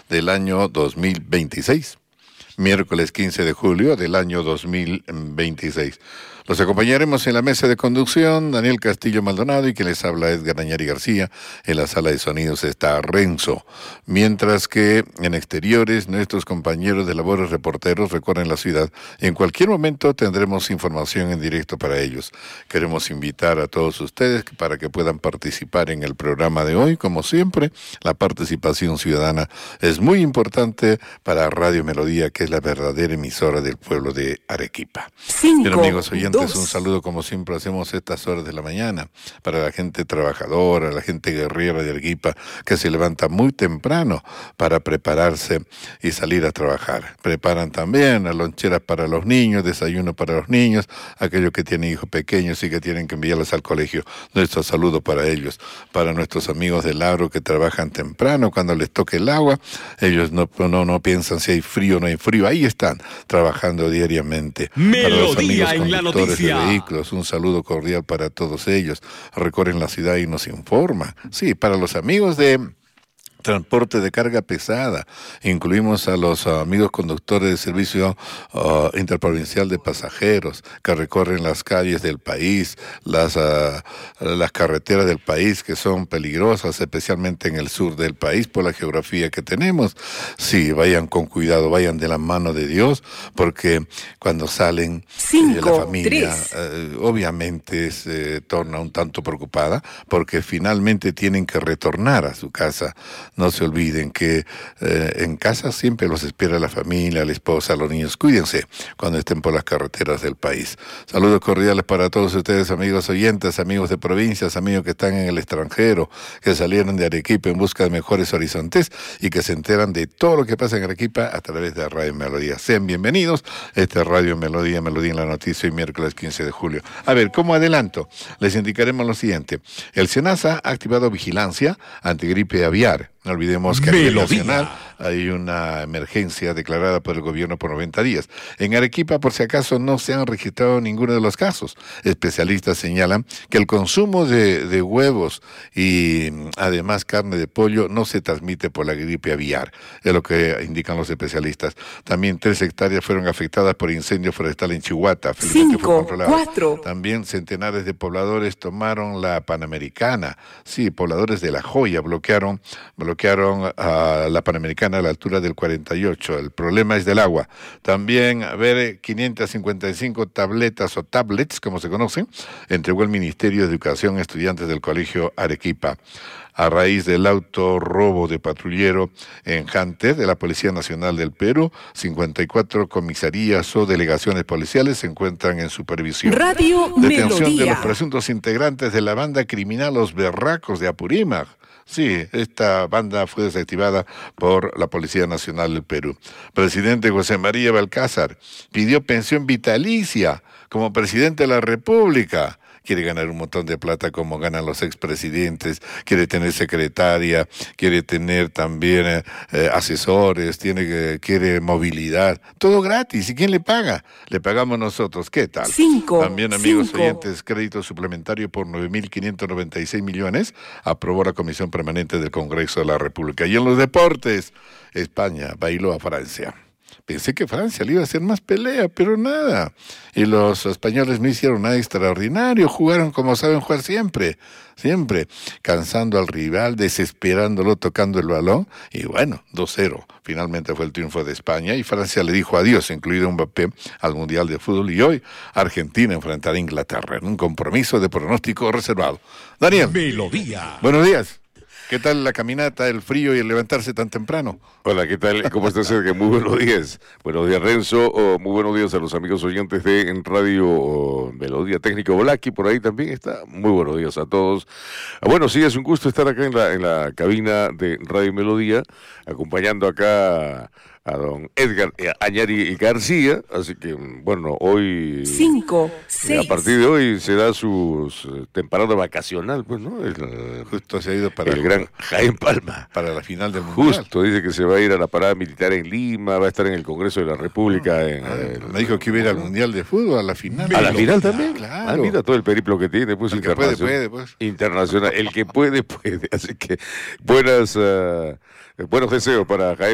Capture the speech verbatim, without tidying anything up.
del año dos mil veintiséis. Miércoles quince de julio del año dos mil veintiséis. Los acompañaremos en la mesa de conducción, Daniel Castillo Maldonado, y que les habla Edgar Añari García. En la sala de sonidos está Renzo. Mientras que en exteriores, nuestros compañeros de labores reporteros recorren la ciudad. En cualquier momento tendremos información en directo para ellos. Queremos invitar a todos ustedes para que puedan participar en el programa de hoy. Como siempre, la participación ciudadana es muy importante para Radio Melodía, que es la verdadera emisora del pueblo de Arequipa. Cinco, Bien, amigos oyentes, dos. un saludo como siempre hacemos estas horas de la mañana para la gente trabajadora, la gente guerrera de Arequipa, que se levanta muy temprano para prepararse y salir a trabajar. Preparan también las loncheras para los niños, desayuno para los niños, aquellos que tienen hijos pequeños y que tienen que enviarlos al colegio. Nuestro saludo para ellos, para nuestros amigos del agro que trabajan temprano, cuando les toque el agua, ellos no, no, no piensan si hay frío o no hay frío, ahí están trabajando diariamente. Melodía en la noticia. De vehículos, un saludo cordial para todos ellos. Recorren la ciudad y nos informan. Sí, para los amigos de transporte de carga pesada, incluimos a los uh, amigos conductores del servicio uh, interprovincial de pasajeros que recorren las calles del país, las, uh, las carreteras del país que son peligrosas, especialmente en el sur del país por la geografía que tenemos. Sí, vayan con cuidado, vayan de la mano de Dios, porque cuando salen Cinco, eh, la familia eh, obviamente se torna un tanto preocupada, porque finalmente tienen que retornar a su casa. No se olviden que eh, en casa siempre los espera la familia, la esposa, los niños. Cuídense cuando estén por las carreteras del país. Saludos cordiales para todos ustedes, amigos oyentes, amigos de provincias, amigos que están en el extranjero, que salieron de Arequipa en busca de mejores horizontes y que se enteran de todo lo que pasa en Arequipa a través de Radio Melodía. Sean bienvenidos. Este es Radio Melodía, Melodía en la Noticia, y miércoles quince de julio. A ver, como adelanto, les indicaremos lo siguiente. El SENASA ha activado vigilancia antigripe aviar. No olvidemos que a nivel nacional hay una emergencia declarada por el gobierno por noventa días. En Arequipa, por si acaso, no se han registrado ninguno de los casos. Especialistas señalan que el consumo de, de huevos y además carne de pollo no se transmite por la gripe aviar, es lo que indican los especialistas. También tres hectáreas fueron afectadas por incendio forestal en Chihuahua. Cinco, cuatro. También centenares de pobladores tomaron la Panamericana. Sí, pobladores de La Joya bloquearon, bloquearon a la Panamericana a la altura del cuarenta y ocho. El problema es del agua. También, a ver, quinientas cincuenta y cinco tabletas o tablets, como se conocen, entregó el Ministerio de Educación a estudiantes del Colegio Arequipa. A raíz del autorrobo de patrullero en Jante de la Policía Nacional del Perú, cincuenta y cuatro comisarías o delegaciones policiales se encuentran en supervisión. Radio Detención Melodía. de los presuntos integrantes de la banda criminal Los Berracos de Apurímac. Sí, esta banda fue desactivada por la Policía Nacional del Perú. Presidente José María Balcázar pidió pensión vitalicia como presidente de la República. Quiere ganar un montón de plata como ganan los expresidentes, quiere tener secretaria, quiere tener también eh, eh, asesores, tiene que, quiere movilidad, todo gratis. ¿Y quién le paga? Le pagamos nosotros. ¿Qué tal? Cinco, También, amigos cinco. oyentes, crédito suplementario por nueve mil quinientos noventa y seis millones aprobó la Comisión Permanente del Congreso de la República. Y en los deportes, España bailó a Francia. Pensé que Francia le iba a hacer más pelea, pero nada. Y los españoles no hicieron nada extraordinario, jugaron como saben jugar siempre, siempre, cansando al rival, desesperándolo, tocando el balón, y bueno, dos cero. Finalmente fue el triunfo de España, y Francia le dijo adiós, incluido Mbappé, al Mundial de Fútbol, y hoy Argentina enfrentará a Inglaterra en un compromiso de pronóstico reservado. Daniel. Melodía. Buenos días. ¿Qué tal la caminata, el frío y el levantarse tan temprano? Hola, ¿qué tal? ¿Cómo estás, Sergio? Muy buenos días. Buenos días, Renzo. Oh, muy buenos días a los amigos oyentes de en Radio oh, Melodía Técnico Blacky. Por ahí también está. Muy buenos días a todos. Ah, bueno, sí, es un gusto estar acá en la, en la cabina de Radio Melodía, acompañando acá a don Edgar Añari García, así que, bueno, hoy... Cinco, seis. A partir de hoy se da su uh, temporada vacacional, pues, ¿no? El, Justo se ha ido para el gran Jaime Palma. Para la final del Mundial. Justo, dice que se va a ir a la parada militar en Lima, va a estar en el Congreso de la República. En, ah, el, me dijo que iba a ir al Mundial de Fútbol, a la final. ¿A la final también? Claro. Ah, mira todo el periplo que tiene, pues, el que internacional. puede, puede, pues. Internacional. El que puede, puede. Así que buenas, uh, buenos deseos para Jaime.